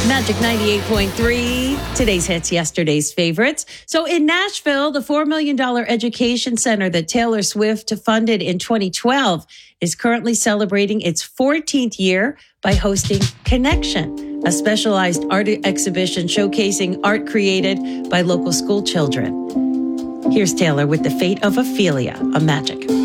Magic 98.3, today's hits, yesterday's favorites. So in Nashville, the $4 million education center that Taylor Swift funded in 2012 is currently celebrating its 14th year by hosting Connection, a specialized art exhibition showcasing art created by local school children. Here's Taylor with The Fate of Ophelia on Magic.